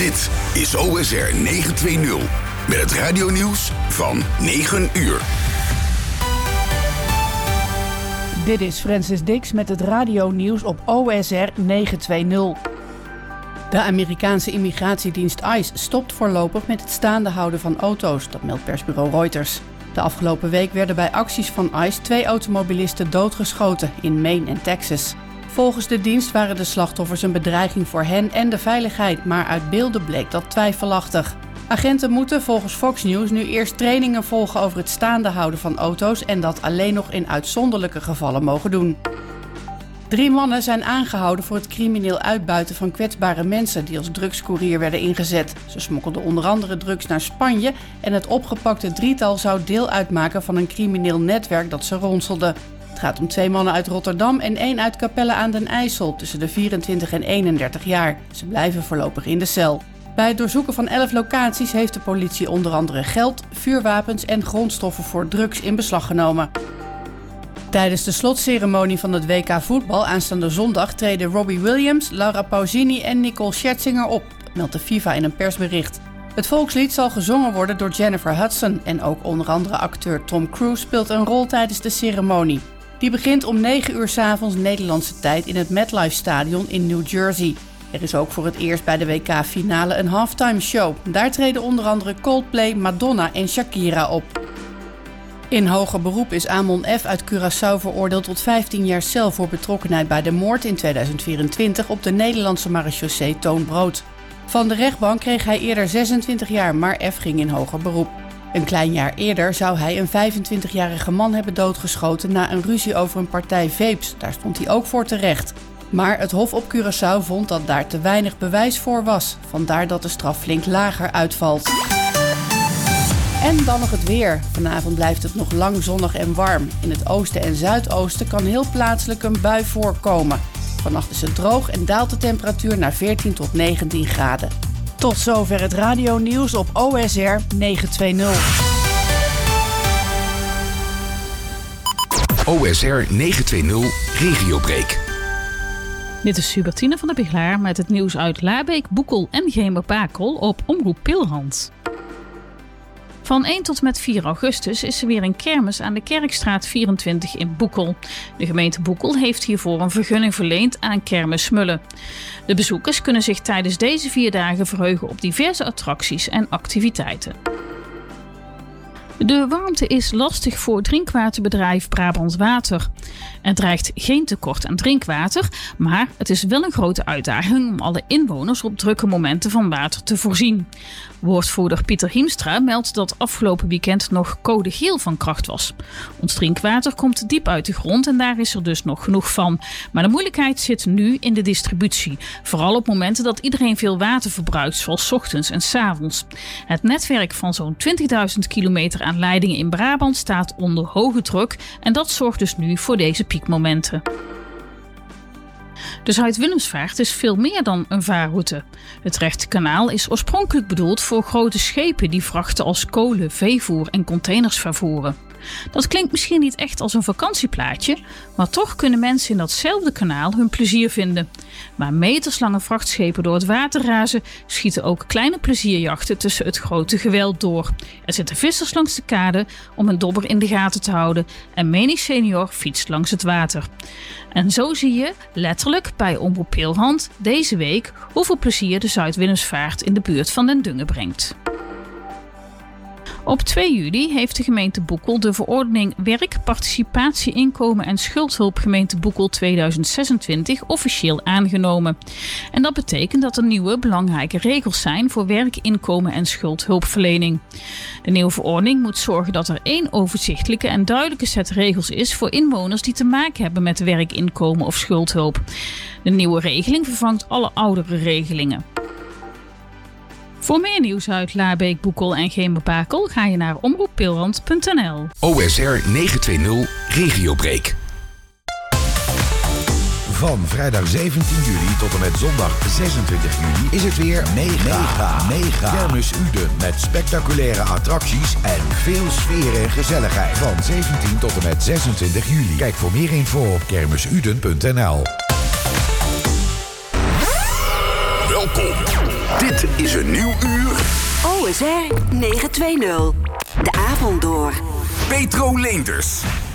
Dit is OSR 920 met het radionieuws van 9 uur. Dit is Francis Dix met het radionieuws op OSR 920. De Amerikaanse immigratiedienst ICE stopt voorlopig met het staande houden van auto's, dat meldt persbureau Reuters. De afgelopen week werden bij acties van ICE 2 automobilisten doodgeschoten in Maine en Texas. Volgens de dienst waren de slachtoffers een bedreiging voor hen en de veiligheid, maar uit beelden bleek dat twijfelachtig. Agenten moeten volgens Fox News nu eerst trainingen volgen over het staande houden van auto's en dat alleen nog in uitzonderlijke gevallen mogen doen. 3 mannen zijn aangehouden voor het crimineel uitbuiten van kwetsbare mensen die als drugscourier werden ingezet. Ze smokkelden onder andere drugs naar Spanje en het opgepakte drietal zou deel uitmaken van een crimineel netwerk dat ze ronselde. Het gaat om 2 mannen uit Rotterdam en 1 uit Capelle aan den IJssel tussen de 24 en 31 jaar. Ze blijven voorlopig in de cel. Bij het doorzoeken van 11 locaties heeft de politie onder andere geld, vuurwapens en grondstoffen voor drugs in beslag genomen. Tijdens de slotceremonie van het WK voetbal aanstaande zondag treden Robbie Williams, Laura Pausini en Nicole Scherzinger op, meldt de FIFA in een persbericht. Het volkslied zal gezongen worden door Jennifer Hudson en ook onder andere acteur Tom Cruise speelt een rol tijdens de ceremonie. Die begint om 9 uur 's avonds Nederlandse tijd in het MetLife Stadion in New Jersey. Er is ook voor het eerst bij de WK-finale een halftime show. Daar treden onder andere Coldplay, Madonna en Shakira op. In hoger beroep is Amon F. uit Curaçao veroordeeld tot 15 jaar cel voor betrokkenheid bij de moord in 2024 op de Nederlandse marechaussee Toon Brood. Van de rechtbank kreeg hij eerder 26 jaar, maar F. ging in hoger beroep. Een klein jaar eerder zou hij een 25-jarige man hebben doodgeschoten na een ruzie over een partij vapes. Daar stond hij ook voor terecht. Maar het Hof op Curaçao vond dat daar te weinig bewijs voor was. Vandaar dat de straf flink lager uitvalt. En dan nog het weer. Vanavond blijft het nog lang zonnig en warm. In het oosten en zuidoosten kan heel plaatselijk een bui voorkomen. Vannacht is het droog en daalt de temperatuur naar 14 tot 19 graden. Tot zover het radionieuws op OSR 920. OSR 920 Regiobreak. Dit is Hubertine van der Biglaar met het nieuws uit Laarbeek, Boekel en Gemerbakel op Omroep Pilhand. Van 1 tot met 4 augustus is er weer een kermis aan de Kerkstraat 24 in Boekel. De gemeente Boekel heeft hiervoor een vergunning verleend aan Kermis Smullen. De bezoekers kunnen zich tijdens deze 4 dagen verheugen op diverse attracties en activiteiten. De warmte is lastig voor drinkwaterbedrijf Brabant Water. Er dreigt geen tekort aan drinkwater, maar het is wel een grote uitdaging om alle inwoners op drukke momenten van water te voorzien. Woordvoerder Pieter Hiemstra meldt dat afgelopen weekend nog code geel van kracht was. Ons drinkwater komt diep uit de grond en daar is er dus nog genoeg van. Maar de moeilijkheid zit nu in de distributie. Vooral op momenten dat iedereen veel water verbruikt, zoals 's ochtends en 's avonds. Het netwerk van zo'n 20.000 kilometer aan leidingen in Brabant staat onder hoge druk en dat zorgt dus nu voor deze piekmomenten. De Zuid-Willemsvaart is veel meer dan een vaarroute. Het Rechterkanaal is oorspronkelijk bedoeld voor grote schepen die vrachten als kolen, veevoer en containers vervoeren. Dat klinkt misschien niet echt als een vakantieplaatje, maar toch kunnen mensen in datzelfde kanaal hun plezier vinden. Waar meterslange vrachtschepen door het water razen, schieten ook kleine plezierjachten tussen het grote geweld door. Er zitten vissers langs de kade om een dobber in de gaten te houden en menig senior fietst langs het water. En zo zie je, letterlijk bij Omroep Pilhand, deze week hoeveel plezier de Zuid-Willemsvaart in de buurt van Den Dungen brengt. Op 2 juli heeft de gemeente Boekel de verordening Werk, Participatie, Inkomen en Schuldhulp gemeente Boekel 2026 officieel aangenomen. En dat betekent dat er nieuwe belangrijke regels zijn voor werk, inkomen en schuldhulpverlening. De nieuwe verordening moet zorgen dat er 1 overzichtelijke en duidelijke set regels is voor inwoners die te maken hebben met werk, inkomen of schuldhulp. De nieuwe regeling vervangt alle oudere regelingen. Voor meer nieuws uit Laarbeek, Boekel en Gemerbakel ga je naar omroeppilhand.nl. OSR 920 Regiobreak. Van vrijdag 17 juli tot en met zondag 26 juli is het weer mega Kermis Uden met spectaculaire attracties en veel sfeer en gezelligheid. Van 17 tot en met 26 juli. Kijk voor meer info op kermisuden.nl. Welkom Dit is een nieuw uur. OSR 920. De avond door. Petro Leenders.